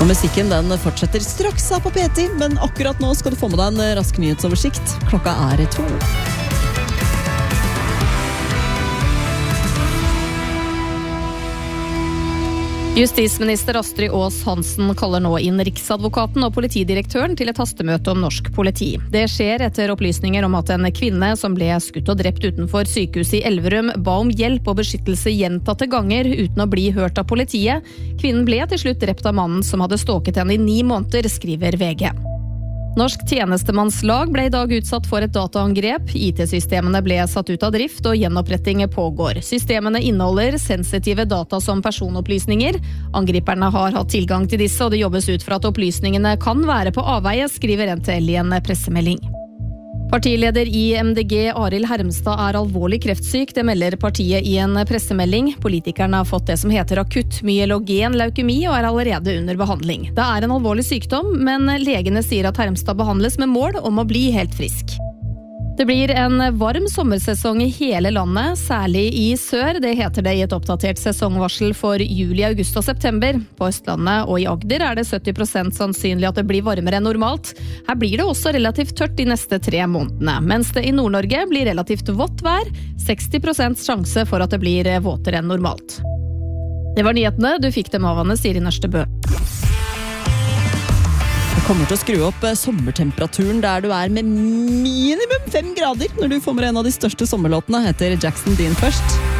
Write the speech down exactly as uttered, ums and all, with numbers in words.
Og musikken den fortsetter straks her på P ti, men akkurat nå skal du få med deg en rask nyhetsoversikt. Klokka er to. Justisminister Astrid Aas Hansen kaller nå inn Riksadvokaten og politidirektøren til et hastemøte om norsk politi. Det skjer etter opplysninger om at en kvinne som ble skutt og drept utenfor sykehuset i Elverum ba om hjelp og beskyttelse gjentatte ganger uten å bli hørt av politiet. Kvinnen ble til slutt drept av mannen som hadde stalket henne i ni måneder, skriver V G. Norsk tjenestemannslag ble i dag utsatt for et dataangrep. I T-systemene ble satt ut av drift, og gjenoppretting pågår. Systemene inneholder sensitive data som personopplysninger. Angriperne har hatt tilgang til disse, og det jobbes ut for at opplysningene kan være på avveie, skriver N T L i en pressemelding. Partileder i M D G, Arild Hermstad, er alvorlig kreftsyk. Det melder partiet i en pressemelding. Politikeren har fått det som heter akutt myelogen leukemi og er allerede under behandling. Det er en alvorlig sykdom, men legene sier at Hermstad behandles med mål om å bli helt frisk. Det blir en varm sommersesong i hele landet, særlig i sør. Det heter det i et oppdatert sesongvarsel for juli, august og september. På Østlandet og i Agder er det sytti prosent sannsynlig at det blir varmere enn normalt. Her blir det også relativt tørt de neste tre månedene, mens det i Nord-Norge blir relativt vått vær. seksti prosent sjanse for at det blir våtere enn normalt. Det var nyhetene. Du fikk dem av Anne Siri Nørstebø. Det kommer til å skru opp sommertemperaturen der du er med minimum fem grader når du får med en av de største sommerlåtene, heter Jackson Dean først.